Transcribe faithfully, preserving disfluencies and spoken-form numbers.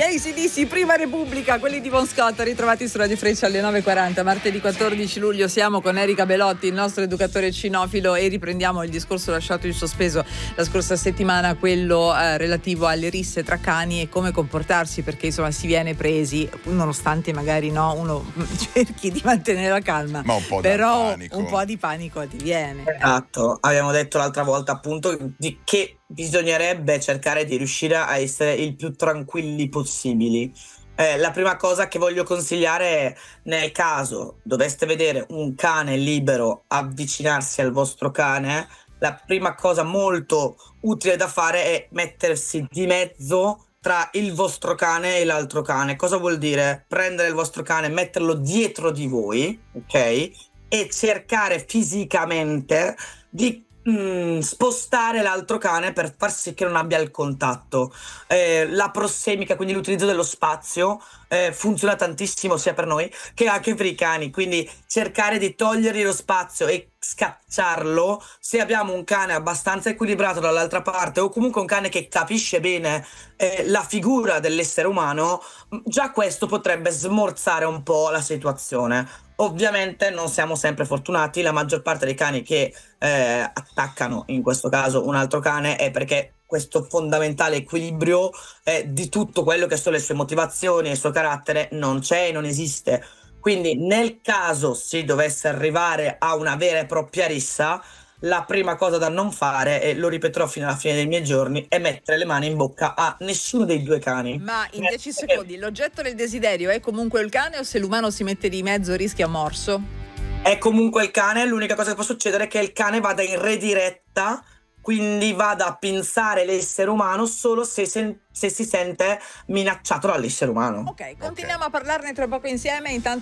A C D C, Prima Repubblica, quelli di Bon Scott, ritrovati su Radio Freccia alle nove e quaranta, martedì quattordici luglio. Siamo con Erika Belotti, il nostro educatore cinofilo, e riprendiamo il discorso lasciato in sospeso la scorsa settimana, quello eh, relativo alle risse tra cani e come comportarsi, perché insomma si viene presi, nonostante magari no, uno cerchi di mantenere la calma, ma un po' però panico. un po' di panico ti viene. Esatto, abbiamo detto l'altra volta appunto di che bisognerebbe cercare di riuscire a essere il più tranquilli possibili. Eh, la prima cosa che voglio consigliare è, nel caso doveste vedere un cane libero avvicinarsi al vostro cane, la prima cosa molto utile da fare è mettersi di mezzo tra il vostro cane e l'altro cane. Cosa vuol dire? Prendere il vostro cane, metterlo dietro di voi, ok? E cercare fisicamente di mm, spostare l'altro cane per far sì che non abbia il contatto. Eh, la prossemica, quindi l'utilizzo dello spazio, eh, funziona tantissimo sia per noi che anche per i cani, quindi cercare di togliergli lo spazio e scacciarlo. Se abbiamo un cane abbastanza equilibrato dall'altra parte, o comunque un cane che capisce bene eh, la figura dell'essere umano, già questo potrebbe smorzare un po' la situazione. Ovviamente non siamo sempre fortunati, la maggior parte dei cani che eh, attaccano, in questo caso un altro cane, è perché questo fondamentale equilibrio eh, di tutto quello che sono le sue motivazioni e il suo carattere non c'è e non esiste. Quindi nel caso si dovesse arrivare a una vera e propria rissa, la prima cosa da non fare, e lo ripeterò fino alla fine dei miei giorni, è mettere le mani in bocca a nessuno dei due cani. Ma in dieci secondi, l'oggetto del desiderio è comunque il cane, o se l'umano si mette di mezzo rischia morso? È comunque il cane, l'unica cosa che può succedere è che il cane vada in rediretta, quindi vada a pinzare l'essere umano solo se, sen- se si sente minacciato dall'essere umano. Ok, continuiamo okay. a parlarne tra poco insieme. Intanto